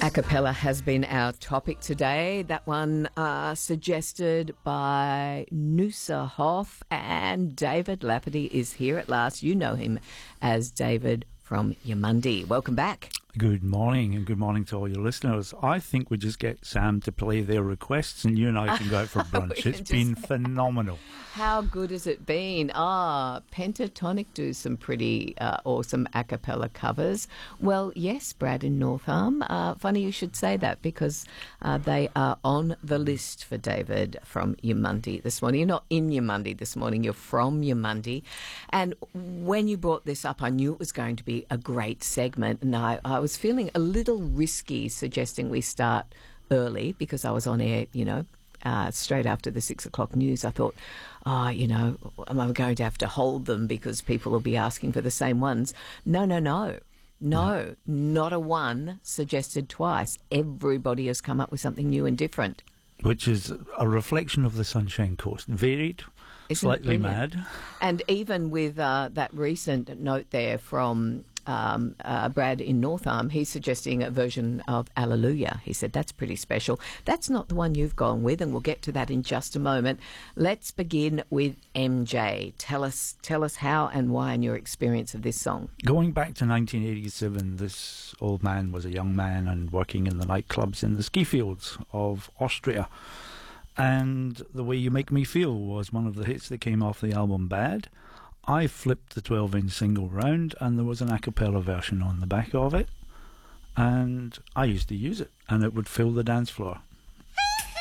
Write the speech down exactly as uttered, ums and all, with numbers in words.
A cappella has been our topic today. That one uh, suggested by Noosa Hoff, and David Lafferty is here at last. You know him as David from Yamundi. Welcome back. Good morning, and good morning to all your listeners. I think we just get Sam to play their requests and you and I can go out for brunch. It's been phenomenal. How good has it been? Ah, Pentatonic do some pretty uh, awesome a cappella covers. Well, yes, Brad in North Arm. Uh, funny you should say that, because uh, they are on the list for David from Yamundi this morning. You're not in Yamundi this morning, you're from Yamundi. And when you brought this up, I knew it was going to be a great segment, and I, I was feeling a little risky suggesting we start early, because I was on air, you know, uh, straight after the six o'clock news. I thought, oh, you know, am I going to have to hold them because people will be asking for the same ones? No, no, no. No, not a one suggested twice. Everybody has come up with something new and different. Which is a reflection of the Sunshine Coast. Varied, Isn't slightly mad. And even with uh, that recent note there from um, uh, Brad in North Arm, he's suggesting a version of Alleluia. He said that's pretty special. That's not the one you've gone with, and we'll get to that in just a moment. Let's begin with M J. Tell us, tell us how and why and your experience of this song. Going back to nineteen eighty-seven, this old man was a young man and working in the nightclubs in the ski fields of Austria. And The Way You Make Me Feel was one of the hits that came off the album Bad. I flipped the twelve-inch single round, and there was an a cappella version on the back of it, and I used to use it, and it would fill the dance floor.